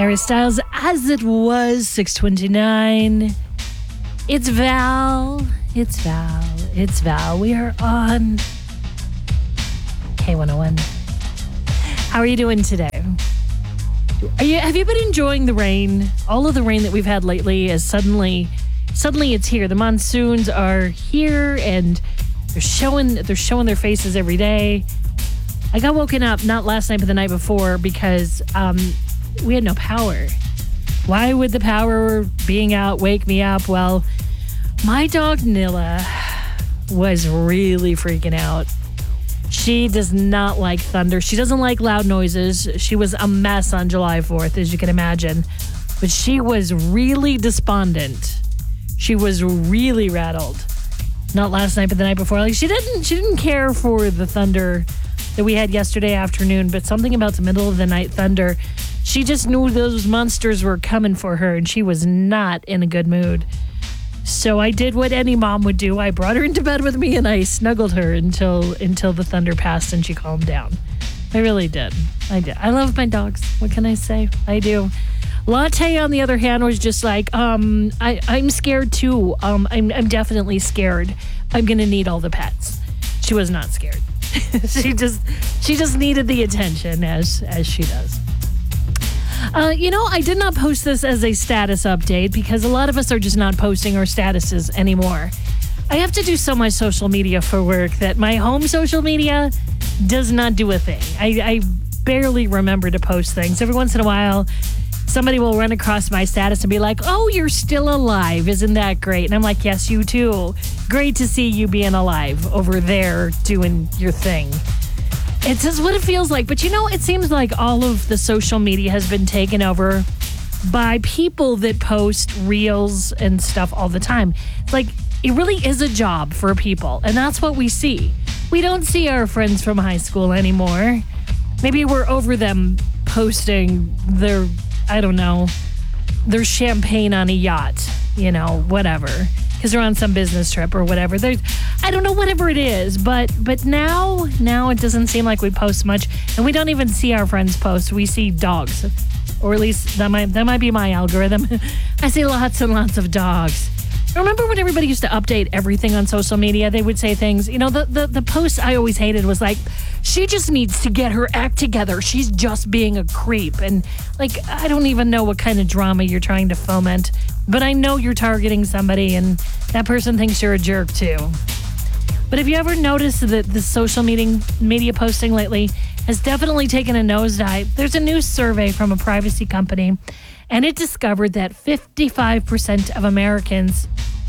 Harry Styles, As It Was, 6:29. It's Val. It's Val. It's Val. We are on K101. How are you doing today? Have you been enjoying the rain? All of the rain that we've had lately is suddenly it's here. The monsoons are here and they're showing their faces every day. I got woken up not last night but the night before because we had no power. Why would the power being out wake me up? Well, my dog Nilla was really freaking out. She does not like thunder. She doesn't like loud noises. She was a mess on July 4th, as you can imagine. But she was really despondent. She was really rattled. Not last night, but the night before. Like she didn't care for the thunder that we had yesterday afternoon, but something about the middle of the night thunder, she just knew those monsters were coming for her, and she was not in a good mood. So I did what any mom would do. I brought her into bed with me and I snuggled her until the thunder passed and she calmed down. I really did. I did. I love my dogs. What can I say? I do. Latte, on the other hand, was just like, I'm scared too. I'm definitely scared. I'm gonna need all the pets. She was not scared. she just needed the attention as she does. I did not post this as a status update because a lot of us are just not posting our statuses anymore. I have to do so much social media for work that my home social media does not do a thing. I barely remember to post things. Every once in a while, somebody will run across my status and be like, "Oh, you're still alive. Isn't that great?" And I'm like, "Yes, you too. Great to see you being alive over there doing your thing." It's just what it feels like. But it seems like all of the social media has been taken over by people that post reels and stuff all the time. Like, it really is a job for people. And that's what we see. We don't see our friends from high school anymore. Maybe we're over them posting their champagne on a yacht, whatever. Because they're on some business trip or whatever. I don't know, whatever it is. But now it doesn't seem like we post much. And we don't even see our friends post. We see dogs. Or at least that might be my algorithm. I see lots and lots of dogs. Remember when everybody used to update everything on social media? They would say things, the posts I always hated was like, "She just needs to get her act together. She's just being a creep." And I don't even know what kind of drama you're trying to foment, but I know you're targeting somebody and that person thinks you're a jerk too. But have you ever noticed that the social media posting lately has definitely taken a nosedive? There's a new survey from a privacy company, and it discovered that 55% of Americans,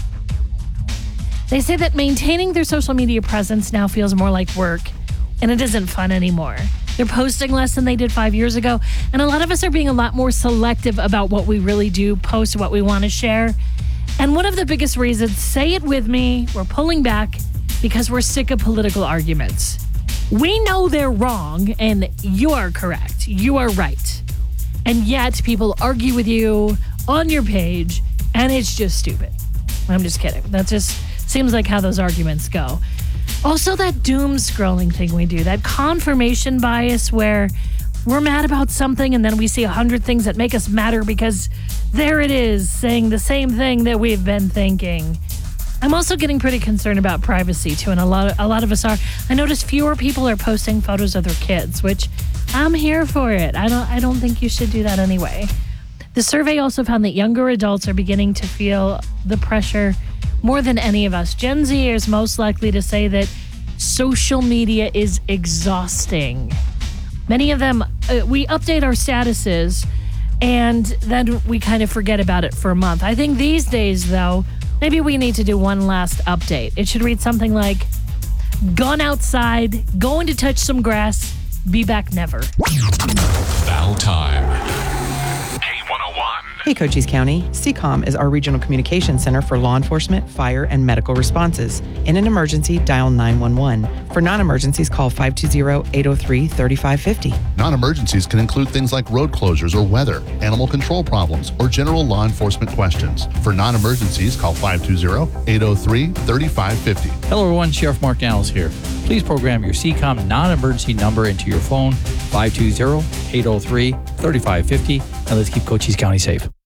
they say that maintaining their social media presence now feels more like work, and it isn't fun anymore. They're posting less than they did 5 years ago, and a lot of us are being a lot more selective about what we really do post, what we want to share. And one of the biggest reasons, say it with me, we're pulling back because we're sick of political arguments. We know they're wrong, and you are correct. You are right. And yet people argue with you on your page, and it's just stupid. I'm just kidding. That just seems like how those arguments go. Also, that doom scrolling thing we do, that confirmation bias where we're mad about something and then we see 100 things that make us madder because there it is saying the same thing that we've been thinking. I'm also getting pretty concerned about privacy too, and a lot of us are. I notice fewer people are posting photos of their kids, which I'm here for it. I don't think you should do that anyway. The survey also found that younger adults are beginning to feel the pressure more than any of us. Gen Z is most likely to say that social media is exhausting. Many of them, we update our statuses and then we kind of forget about it for a month. I think these days, though, maybe we need to do one last update. It should read something like, "Gone outside, going to touch some grass, be back never." Val time. K101. Hey, Cochise County. CCOM is our regional communication center for law enforcement, fire, and medical responses. In an emergency, dial 911. For non-emergencies, call 520-803-3550. Non-emergencies can include things like road closures or weather, animal control problems, or general law enforcement questions. For non-emergencies, call 520-803-3550. Hello, everyone. Sheriff Mark Allis here. please program your CCOM non-emergency number into your phone, 520-803-3550, and let's keep Cochise County safe.